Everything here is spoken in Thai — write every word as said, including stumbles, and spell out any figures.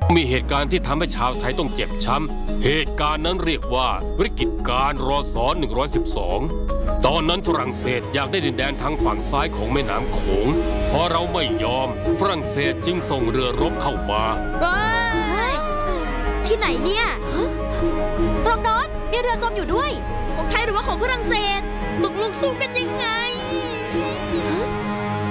มีเหตุการณ์ที่ทำให้ชาวไทยต้องเจ็บช้ำเหตุการณ์นั้นเรียกว่าวิกฤตการณ์รอศอหนึ่งร้อยสิบสองตอนนั้นฝรั่งเศสอยากได้ดินแดนทางฝั่งซ้ายของแม่น้ำโขงพอเราไม่ยอมฝรั่งเศสจึงส่งเรือรบเข้ามาที่ไหนเนี่ยตรงโน้นมีเรือจมอยู่ด้วยของไทยหรือว่าของฝรั่งเศสตกลงสู้กันยังไง